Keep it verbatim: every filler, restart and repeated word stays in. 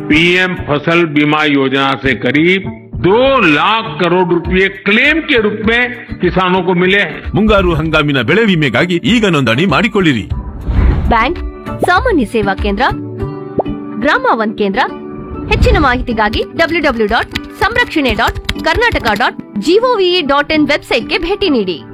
PM फसल बीमा योजना से करीब दो लाख करोड़ रुपए क्लेम के रूप में किसानों को मिले हैं। ಮುಂಗಾರು ಹಂಗಾಮಿನ ಬೆಳೆ ವಿಮೆಗಾಗಿ ಈಗ ನೋಂದಣಿ ಮಾಡಿಕೊಳ್ಳಿರಿ. ಬ್ಯಾಂಕ್, ಸಾಮಾನ್ಯ ಸೇವಾ ಕೇಂದ್ರ, ಗ್ರಾಮ ಒನ್ ಕೇಂದ್ರ. ಹೆಚ್ಚಿನ ಮಾಹಿತಿಗಾಗಿ ಡಬ್ಲ್ಯೂ ಡಬ್ಲ್ಯೂ ಡಾಟ್ ಸಂರಕ್ಷಣೆ dot Karnataka dot gov dot in ವೆಬ್ಸೈಟ್ಗೆ ಭೇಟಿ ನೀಡಿ.